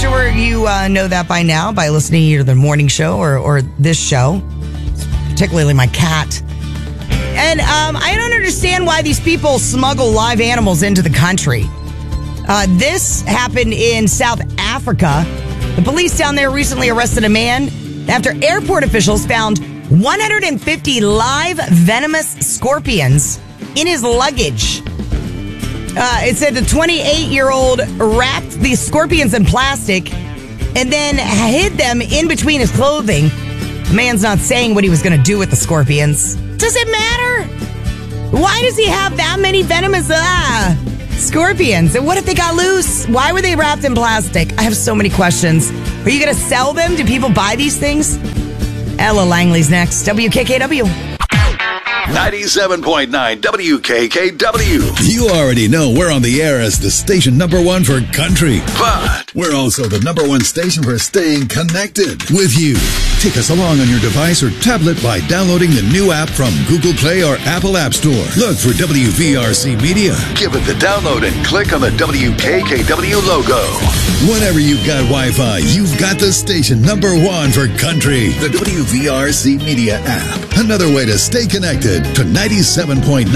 sure you know that by now by listening to either the morning show or this show, particularly my cat. And I don't understand why these people smuggle live animals into the country. This happened in South Africa. The police down there recently arrested a man after airport officials found 150 live venomous scorpions in his luggage. It said the 28-year-old wrapped these scorpions in plastic and then hid them in between his clothing. The man's not saying what he was going to do with the scorpions. Does it matter? Why does he have that many venomous scorpions? And what if they got loose? Why were they wrapped in plastic? I have so many questions. Are you going to sell them? Do people buy these things? Ella Langley's next. WKKW. 97.9 WKKW. You already know we're on the air as the station number one for country. But we're also the number one station for staying connected with you. Take us along on your device or tablet by downloading the new app from Google Play or Apple App Store. Look for WVRC Media. give it the download and click on the WKKW logo. Whenever you've got Wi-Fi, you've got the station number one for country. The WVRC Media app. Another way to stay connected to 97.9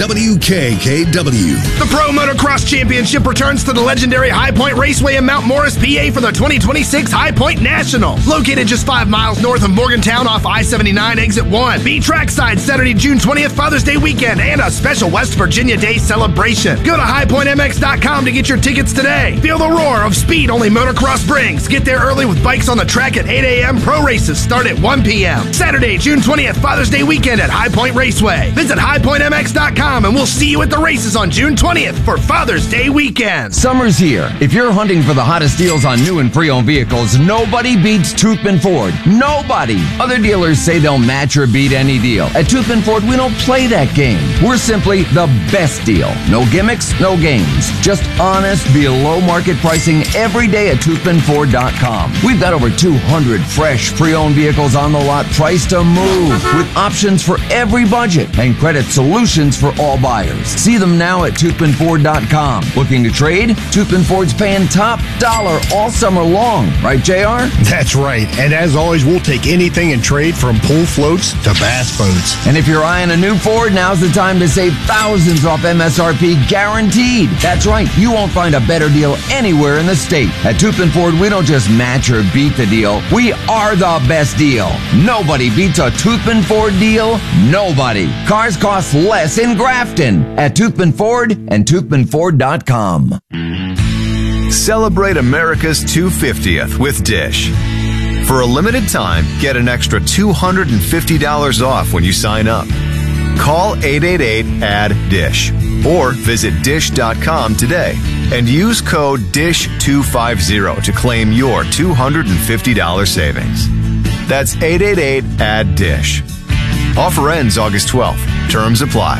WKKW. The Pro Motocross Championship returns to the legendary High Point Raceway in Mount Morris, PA for the 2026 High Point National. Located just 5 miles north of Morgantown off I-79 Exit 1. Be trackside Saturday, June 20th, Father's Day weekend, and a special West Virginia Day celebration. Go to highpointmx.com to get your tickets today. Feel the roar of speed only motocross brings. Get there early with bikes on the track at 8 a.m. Pro races start at 1 p.m. Saturday, June 20th, Father's Day weekend at High Point Raceway. Visit highpointmx.com and we'll see you at the races on June 20th for Father's Day weekend. Summer's here. If you're hunting for the hottest deals on new and pre-owned vehicles, nobody beats Toothman Ford. Nobody. Other dealers say they'll match or beat any deal. At Toothman Ford, we don't play that game. We're simply the best deal. No gimmicks, no games. Just honest, below market pricing every day at toothmanford.com. We've got over 200 fresh pre-owned vehicles on the lot priced to move with options for every budget and credit solutions for all buyers. See them now at toothmanford.com. Looking to trade? Toothman Ford's paying top dollar all summer long. Right, JR? That's right. And as always, we'll take anything in trade from pool floats to bass boats. And if you're eyeing a new Ford, now's the time to save thousands off MSRP guaranteed. That's right. You won't find a better deal anywhere in the state. At Toothman Ford, we don't just match or beat the deal. We are the best deal. Nobody beats a Toothman Ford deal. Nobody. Cars cost less in Grafton at Toothman Ford and toothmanford.com. Celebrate America's 250th with Dish. For a limited time, get an extra $250 off when you sign up. Call 888-ADD-DISH or visit dish.com today and use code DISH250 to claim your $250 savings. That's 888-ADD-DISH. Offer ends August 12th. Terms apply.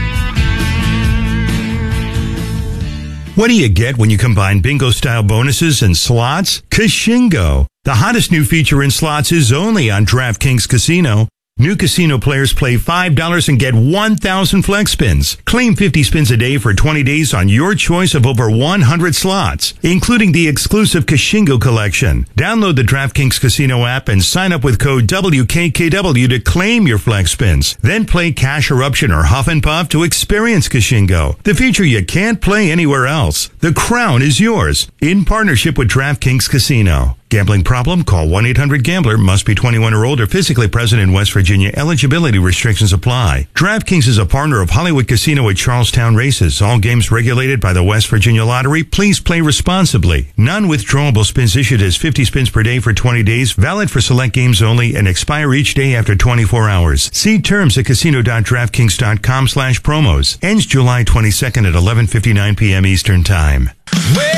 What do you get when you combine bingo-style bonuses and slots? Kashingo. The hottest new feature in slots is only on DraftKings Casino. New casino players play $5 and get 1,000 flex spins. Claim 50 spins a day for 20 days on your choice of over 100 slots, including the exclusive Kashingo collection. Download the DraftKings Casino app and sign up with code WKKW to claim your flex spins. Then play Cash Eruption or Huff and Puff to experience Kashingo, the feature you can't play anywhere else. The crown is yours in partnership with DraftKings Casino. Gambling problem? Call 1-800-GAMBLER. Must be 21 or older. Physically present in West Virginia. Eligibility restrictions apply. DraftKings is a partner of Hollywood Casino at Charlestown Races. All games regulated by the West Virginia Lottery. Please play responsibly. Non-withdrawable spins issued as 50 spins per day for 20 days. Valid for select games only and expire each day after 24 hours. See terms at casino.draftkings.com/promos. Ends July 22nd at 11:59 p.m. Eastern Time.